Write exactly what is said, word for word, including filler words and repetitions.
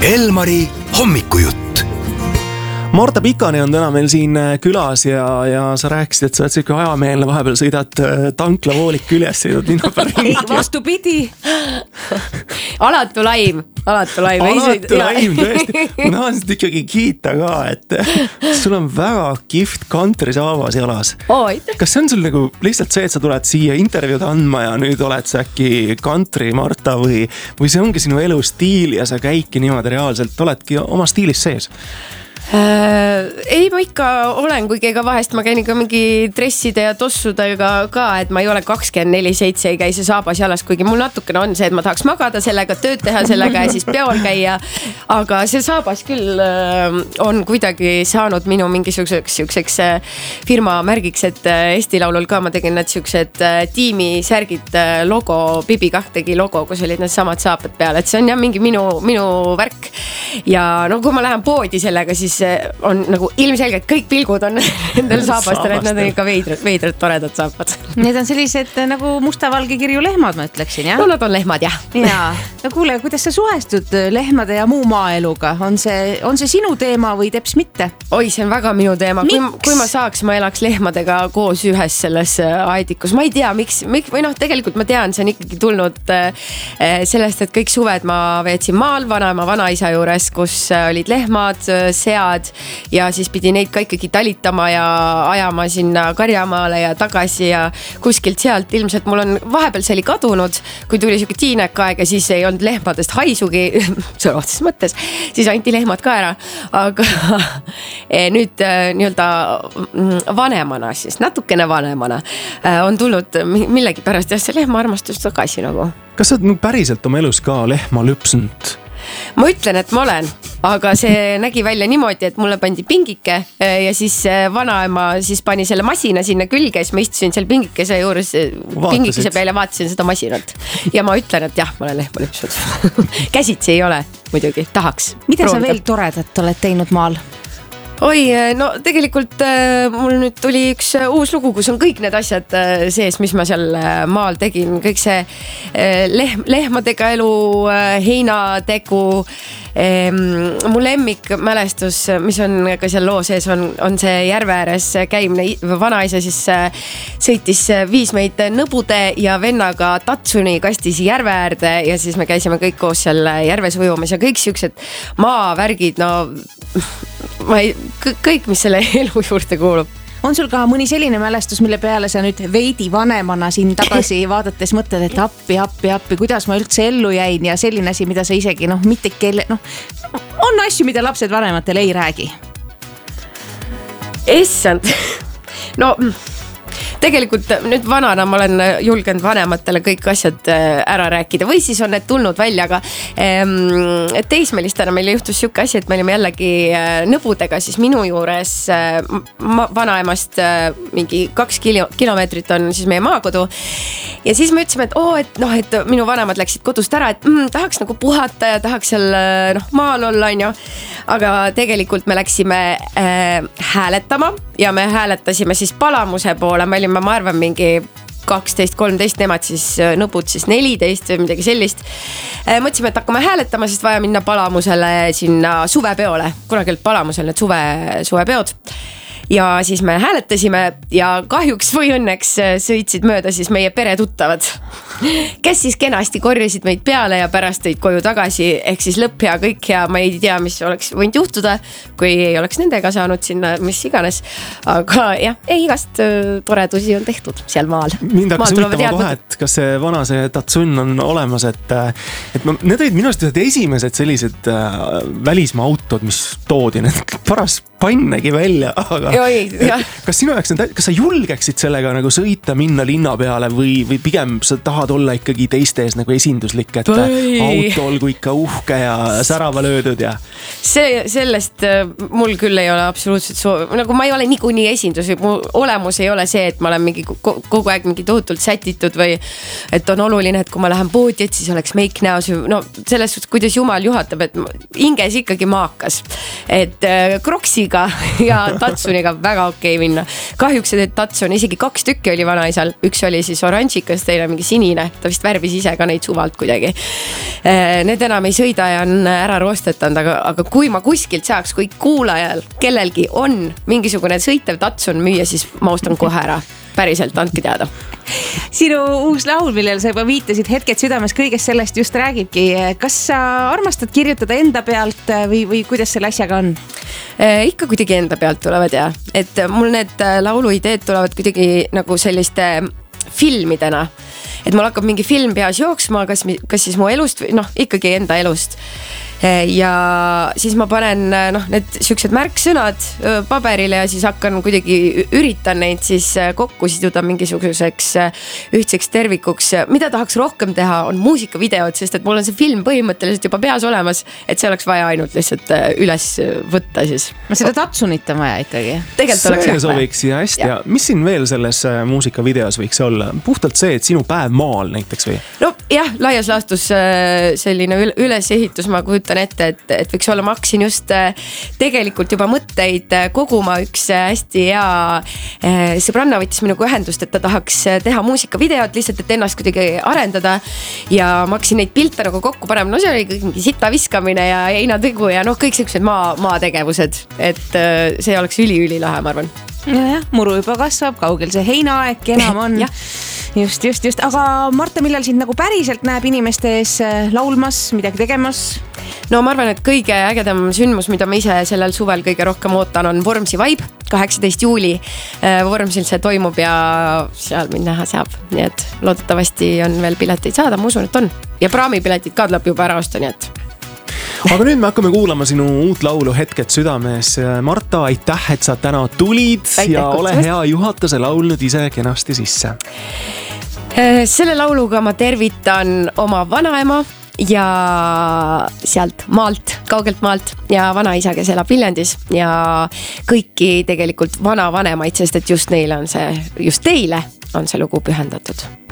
Elmari hommikujutt. Marta Pikane on täna meil siin külas ja, ja sa rääkisid, et sa oled selline ajameelne, vahepeal sõidad tanklavoolik küljes, sõidad linna päringi. Ei, vastupidi. Alatu laim, alatu laim. Alatu laim, tõesti. Ma tahan sind ikkagi kiita ka, et sul on väga kihvt kantrisaavas jalas. Oid. Kas see on sul nagu lihtsalt see, et sa tuled siia intervjuud andma ja nüüd oled sa äkki kantri Marta või, või see ongi sinu elu stiil ja sa käidki niimoodi reaalselt, oledki oma stiilis sees? Äh, ei, ma ikka olen, kuigi ega vahest ma käin ikka mingi dresside ja tossudega ka, et ma ei ole kakskümmend neli seitse, ei käi see saabas jalas, kuigi mul natukene on see, et ma tahaks magada sellega, tööd teha sellega ja siis peol käia, aga see saabas küll äh, on kuidagi saanud minu mingisuguseks siukseks firma märgiks, et Eesti Laulul ka ma tegin need siuksed tiimi särgid, logo, Bibi Kah tegi logo, kus olid need samad saapad peal, et see on jah mingi minu, minu värk ja no kui ma lähen poodi sellega, siis on nagu ilmselgelt kõik pilgud on nendel saabastel, et nad on ikka veidrad, veidrad toredad saapad. Need on sellised nagu mustavalge kirju lehmad, ma ütleksin, jah? No nad on lehmad, jah. Jaa. No kuule, kuidas sa suhestud lehmade ja muu maaeluga? On see, on see sinu teema või teps mitte? Oi, see on väga minu teema. Kui, kui ma saaks, ma elaks lehmadega koos ühes selles aedikus. Ma ei tea, miks, miks või noh, tegelikult ma tean, see on ikkagi tulnud sellest, et kõik suved ma veetsin maal vanaema vanaisa juures, kus olid lehmad, sea ja siis pidi neid ka ikkagi talitama ja ajama sinna Karjamaale ja tagasi ja kuskilt sealt ilmselt mul on vahepeal see oli kadunud, kui tuli siuke tiinek aeg ja siis ei olnud lehmadest haisugi, see on otses mõttes, siis anti lehmad ka ära, aga nüüd nii-öelda vanemana siis, natukene vanemana on tulnud millegi pärast jah, see lehma armastus tagasi nagu. Kas sa oled päriselt oma elus ka lehma lüpsnud? Ma ütlen, et ma olen, aga see nägi välja niimoodi, et mulle pandi pingike ja siis vanaema siis pani selle masina sinna külge, siis ma istusin seal pingikese juures, pingikese peale ja vaatasin seda masinat. Ja ma ütlen, et jah, ma olen lehma lüpsnud. Käsitsi ei ole muidugi, tahaks. Mida proovida. Sa veel toredat oled teinud maal? Oi, no tegelikult mul nüüd tuli üks uus lugu, kus on kõik need asjad sees, mis ma seal maal tegin. Kõik see lehm, lehmadega elu, heinategu, mu lemmik mälestus, mis on ka seal loo sees, on, on see järve ääres käimine. Vanaisa siis sõitis viis meid nõbude ja vennaga Tatsuni kastis järve äärde ja siis me käisime kõik koos seal järves ujumas ja kõik siuksed maavärgid, no ma ei, kõik, mis selle elu juurde kuulub. On sul ka mõni selline mälestus, mille peale sa nüüd veidi vanemana siin tagasi vaadates mõtled, et appi, appi, appi, kuidas ma üldse ellu jäin ja selline asi, mida sa isegi noh, mitte kelle, noh, on asju, mida lapsed vanematele ei räägi. Essand, no tegelikult nüüd vanana ma olen julgenud vanematele kõik asjad ära rääkida või siis on need tulnud välja, aga teismelistena meil juhtus siuke asi, et me olime jällegi nõbudega siis minu juures ma, vanaemast mingi kaks kilo, kilomeetrit on siis meie maakodu ja siis me ütlesime, et oo, et noh, et minu vanemad läksid kodust ära, et mm, tahaks nagu puhata ja tahaks seal noh, maal olla, on ju, aga tegelikult me läksime äh, hääletama ja me hääletasime siis Palamuse poole, me olime, ma arvan, mingi kaksteist kolmteist, nemad siis nõbud siis neliteist või midagi sellist. Mõtlesime, et hakkame hääletama, sest vaja minna Palamusele sinna suvepeole, kunagi olid Palamusel need suve, suvepeod. Ja siis me hääletasime ja kahjuks või õnneks sõitsid mööda siis meie peretuttavad, kes siis kenasti korjasid meid peale ja pärast tõid koju tagasi, ehk siis lõpp hea, kõik hea, ma ei tea, mis oleks võinud juhtuda, kui ei oleks nendega saanud sinna, mis iganes, aga jah, ei, igast toredusi on tehtud seal maal. Mind hakkas huvitama kohe, et kas see vana see Tatsun on olemas, et, et ma, need olid minust ühed esimesed sellised äh, välismaa autod, mis toodi, need paras pannegi välja, aga Oi, kas sinu jaoks, kas sa julgeksid sellega nagu sõita, minna linna peale või, või pigem sa tahad olla ikkagi teistes nagu esinduslik, et Oi. Auto olgu ikka uhke ja särava löödud ja see, sellest mul küll ei ole absoluutselt soov, nagu ma ei ole niikuinii esindus, mu olemus ei ole see, et ma olen mingi kogu aeg mingi tohutult sätitud või et on oluline, et kui ma lähen poodi, et siis oleks meik näos, no selles suhtes, kuidas jumal juhatab, et hinges ikkagi maakas, et Kroksiga muusika ja Tatsuniga väga okei minna. Kahjuks see Tatsun, isegi kaks tükki oli vanaisal, üks oli siis oranžikas, teine mingi sinine, ta vist värvis ise ka neid suvalt kuidagi. Need enam ei sõida ja on ära roostetanud, aga, aga kui ma kuskilt saaks, kui kuulajal kellelgi on mingisugune sõitev Tatsun müüa, siis ma ostan kohe ära. Päriselt, andke teada. Sinu uus laul, millel sa juba viitasid Hetked südames, kõigest sellest just räägibki. Kas sa armastad kirjutada enda pealt või, või kuidas selle asjaga on? Ikka kuidagi enda pealt tulevad ja, et mul need lauluideed tulevad kuidagi nagu selliste filmidena. Et mul hakkab mingi film peas jooksma, kas, kas siis mu elust või noh, ikkagi enda elust. Ja siis ma panen noh, need siuksed märksõnad paberile ja siis hakkan kuidagi üritan neid siis kokku siduda mingisuguseks ühtseks tervikuks. Mida tahaks rohkem teha, on muusikavideod, sest et mul on see film põhimõtteliselt juba peas olemas, et see oleks vaja ainult lihtsalt üles võtta siis. Ma seda Tatsunit on vaja ikkagi. See sobiks ja hästi. Ja. Mis siin veel selles muusikavideos võiks olla? Puhtalt see, et sinu päev maal näiteks või? No jah, laias laastus selline ülesehitus ma kujutan ette, et, et võiks olla, ma hakkasin just tegelikult juba mõtteid koguma. Üks hästi hea sõbranna võttis minuga ühendust, et ta tahaks teha muusikavideot lihtsalt, et ennast kuidagi arendada ja ma hakkasin neid pilte nagu kokku panema. No see oli mingi sita viskamine ja heinatõgu ja noh, kõik sellised maa, maategevused, et see oleks üli-üli lahe, ma arvan. Jah, muru juba kasvab, kaugel see heinaaeg enam on. Just, just, just. Aga Marta, millal sind nagu päriselt näeb inimeste ees laulmas, midagi tegemas? No ma arvan, et kõige ägedam sündmus, mida ma ise sellel suvel kõige rohkem ootan, on Vormsi Vibe, kaheksateist juuli. Vormsil see toimub ja seal mind näha saab. Nii et loodetavasti on veel pileteid saada, ma usun, et on. Ja praami piletid ka tuleb juba ära osta, nii et... Aga nüüd me hakkame kuulama sinu uut laulu Hetked südames. Marta, aitäh, et sa täna tulid aitäh, ja ole hea juhatuse laulnud ise kenasti sisse. Selle lauluga ma tervitan oma vanaema ja sealt maalt, kaugelt maalt ja vanaisa, kes elab Viljandis ja kõiki tegelikult vana vanemaid, sest et just neile on see, just teile on see lugu pühendatud.